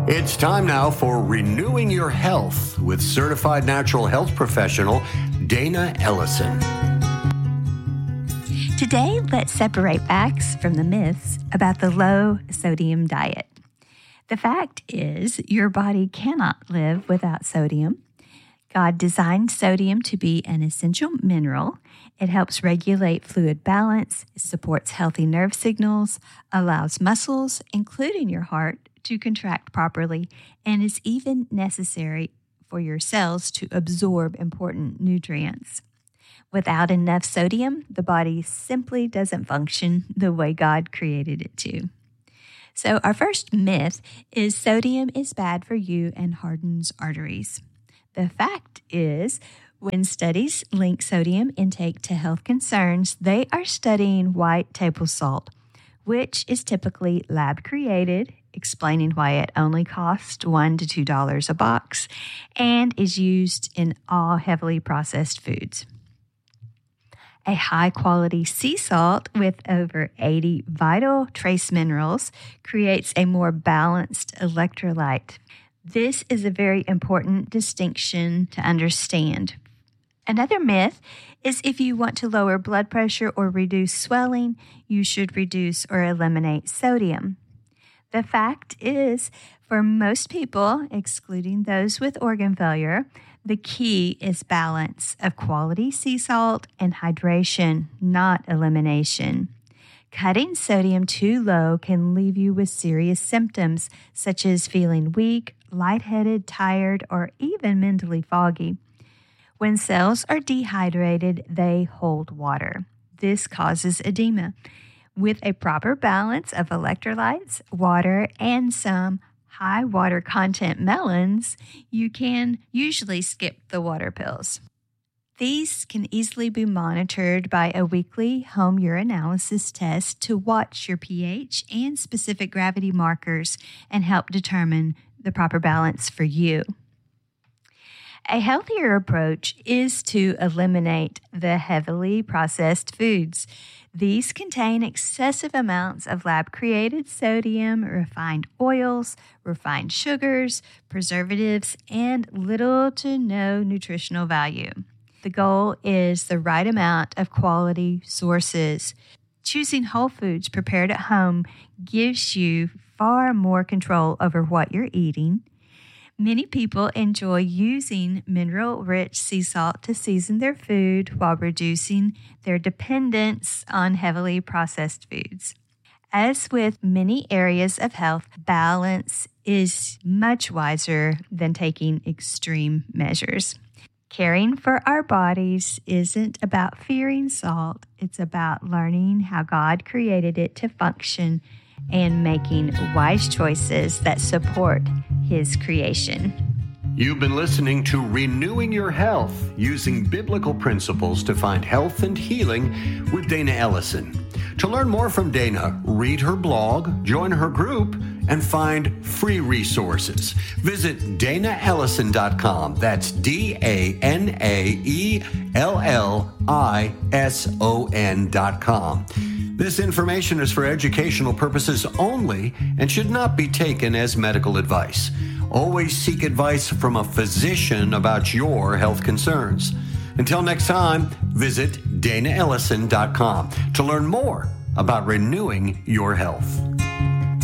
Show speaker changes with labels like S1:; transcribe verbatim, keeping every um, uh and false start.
S1: It's time now for Renewing Your Health with certified natural health professional Dana Ellison.
S2: Today, let's separate facts from the myths about the low-sodium diet. The fact is, your body cannot live without sodium. God designed sodium to be an essential mineral. It helps regulate fluid balance, supports healthy nerve signals, allows muscles, including your heart, to contract properly, and is even necessary for your cells to absorb important nutrients. Without enough sodium, the body simply doesn't function the way God created it to. So our first myth is sodium is bad for you and hardens arteries. The fact is, when studies link sodium intake to health concerns, they are studying white table salt, which is typically lab-created, explaining why it only costs one to two dollars a box and is used in all heavily processed foods. A high-quality sea salt with over eighty vital trace minerals creates a more balanced electrolyte. This is a very important distinction to understand. Another myth is if you want to lower blood pressure or reduce swelling, you should reduce or eliminate sodium. The fact is, for most people, excluding those with organ failure, the key is balance of quality sea salt and hydration, not elimination. Cutting sodium too low can leave you with serious symptoms such as feeling weak, lightheaded, tired, or even mentally foggy. When cells are dehydrated, they hold water. This causes edema. With a proper balance of electrolytes, water, and some high water content melons, you can usually skip the water pills. These can easily be monitored by a weekly home urinalysis test to watch your pH and specific gravity markers and help determine the proper balance for you. A healthier approach is to eliminate the heavily processed foods. These contain excessive amounts of lab-created sodium, refined oils, refined sugars, preservatives, and little to no nutritional value. The goal is the right amount of quality sources. Choosing whole foods prepared at home gives you far more control over what you're eating. Many people enjoy using mineral-rich sea salt to season their food while reducing their dependence on heavily processed foods. As with many areas of health, balance is much wiser than taking extreme measures. Caring for our bodies isn't about fearing salt. It's about learning how God created it to function and making wise choices that support His creation.
S1: You've been listening to Renewing Your Health, using biblical principles to find health and healing with Dana Ellison. To learn more from Dana, read her blog, join her group, and find free resources. Visit dana ellison dot com. That's D A N A E L L I S O N dot com. This information is for educational purposes only and should not be taken as medical advice. Always seek advice from a physician about your health concerns. Until next time, visit dana ellison dot com to learn more about renewing your health.